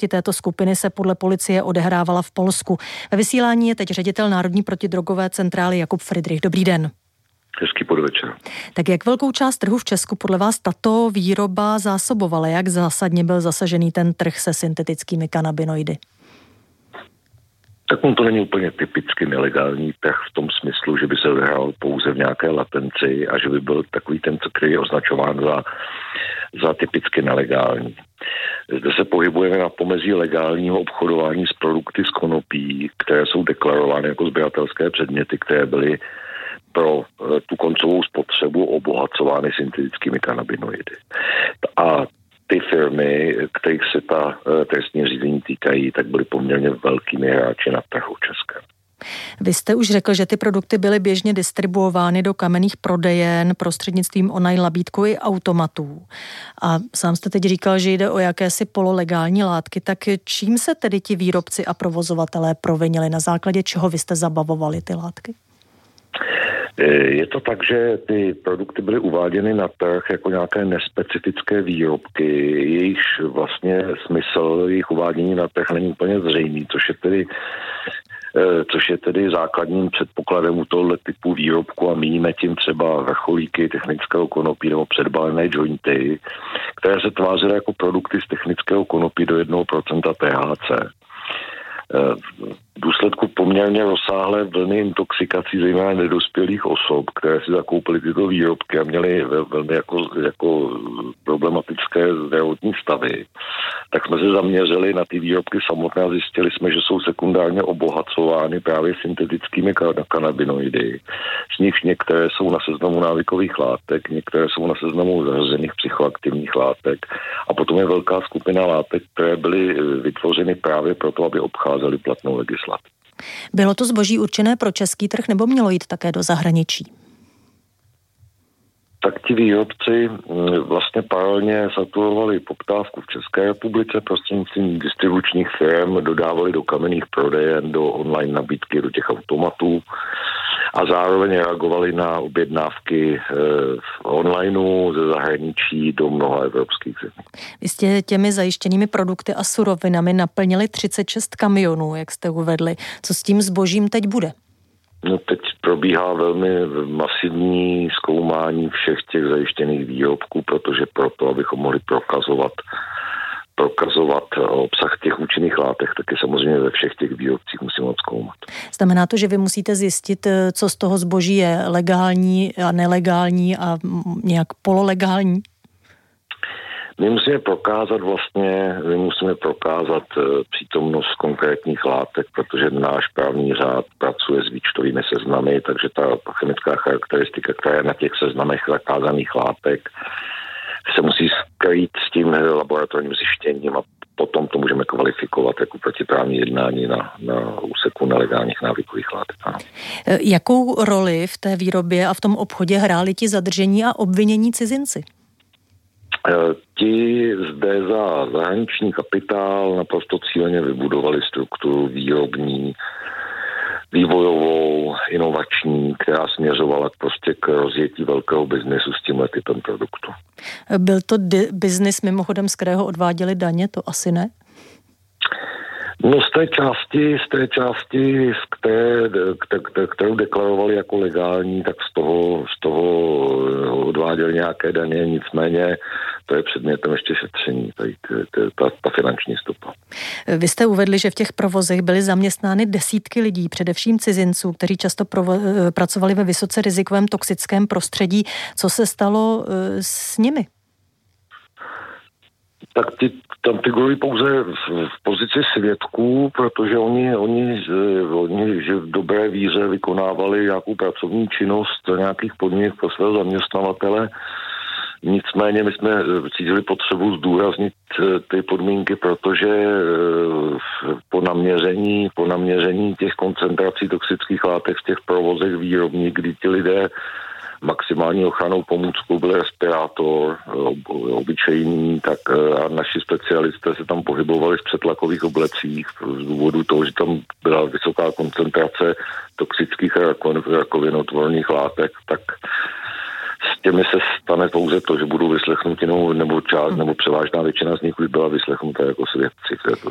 činnosti této skupiny se podle policie odehrávala v Polsku. Ve vysílání je teď ředitel Národní protidrogové centrály Jakub Fridrich. Dobrý den. Hezký podvečer. Tak jak velkou část trhu v Česku podle vás tato výroba zásobovala? Jak zásadně byl zasažený ten trh se syntetickými kanabinoidy? Tak to není úplně typicky nelegální trh v tom smyslu, že by se odehrál pouze v nějaké latenci a že by byl takový ten, který je označován za typicky nelegální. Zde se pohybujeme na pomezí legálního obchodování s produkty z konopí, které jsou deklarovány jako sběratelské předměty, které byly pro tu koncovou spotřebu obohacovány syntetickými kanabinoidy. A ty firmy, kterých se ta trestní řízení týkají, tak byly poměrně velkými hráči na trhu českém. Vy jste už řekl, že ty produkty byly běžně distribuovány do kamenných prodejen prostřednictvím online labítku i automatů. A sám jste teď říkal, že jde o jakési pololegální látky, tak čím se tedy ti výrobci a provozovatelé provinili? Na základě čeho vy jste zabavovali ty látky? Je to tak, že ty produkty byly uváděny na trh jako nějaké nespecifické výrobky, jejichž vlastně smysl jejich uvádění na trh není úplně zřejmý, což je tedy základním předpokladem u tohoto typu výrobku a míníme tím třeba vrcholíky technického konopí nebo předbalené jointy, které se tvářily jako produkty z technického konopí do 1% THC. V důsledku poměrně rozsáhlé vlny intoxikací, zejména nedospělých osob, které si zakoupily tyto výrobky a měly velmi jako problematické zdravotní stavy, tak jsme se zaměřili na ty výrobky samotné a zjistili jsme, že jsou sekundárně obohacovány právě syntetickými kanabinoidy. Z nich některé jsou na seznamu návykových látek, některé jsou na seznamu zařazených psychoaktivních látek a potom je velká skupina látek, které byly vytvořeny právě proto, aby obcházely platnou legislativu. Bylo to zboží určené pro český trh nebo mělo jít také do zahraničí? Tak ti výrobci vlastně paralelně saturovali poptávku v České republice prostřednictvím distribučních firm, dodávali do kamenných prodejen, do online nabídky, do těch automatů a zároveň reagovali na objednávky onlineu ze zahraničí do mnoha evropských zemí. Vy jste těmi zajištěnými produkty a surovinami naplnili 36 kamionů, jak jste uvedli. Co s tím zbožím teď bude? No teď probíhá velmi masivní zkoumání všech těch zajištěných výrobků, protože proto, abychom mohli prokazovat obsah těch účinných látek, taky samozřejmě ve všech těch výrobcích musíme odzkoumat. Znamená to, že vy musíte zjistit, co z toho zboží je legální a nelegální a nějak pololegální? My musíme prokázat přítomnost konkrétních látek, protože náš právní řád pracuje s výčtovými seznamy, takže ta chemická charakteristika, která je na těch seznamech zakázaných látek, se musí skrýt s tím laboratorním zjištěním a potom to můžeme kvalifikovat jako protiprávní jednání na úseku nelegálních návykových látek. Ano. Jakou roli v té výrobě a v tom obchodě hráli ti zadržení a obvinění cizinci? Ti zde za zahraniční kapitál naprosto cíleně vybudovali strukturu výrobní, vývojovou, inovační, která směřovala prostě k rozjetí velkého biznesu s tímhle typem produktu. Byl to biznis mimochodem, z kterého odváděli daně? To asi ne? No z té části, kterou deklarovali jako legální, tak z toho odváděli nějaké daně, nicméně to je předmětem ještě šetření, tady ta finanční stopa. Vy jste uvedli, že v těch provozech byly zaměstnány desítky lidí, především cizinců, kteří často pracovali ve vysoce rizikovém toxickém prostředí. Co se stalo s nimi? Tak tam figurují pouze v pozici svědků, protože oni že v dobré víře vykonávali nějakou pracovní činnost za nějakých podmínek pro svého zaměstnavatele. Nicméně my jsme cítili potřebu zdůraznit ty podmínky, protože po naměření těch koncentrací toxických látek v těch provozech výrobních, kdy ti lidé maximální ochrannou pomůckou byl respirátor, obyčejný, tak a naši specialisté se tam pohybovali v přetlakových oblecích z důvodu toho, že tam byla vysoká koncentrace toxických rakovinotvorných látek, tak s těmi se stane pouze to, že budou vyslechnuti nebo převážná většina z nich už byla vyslechnuta jako svědci.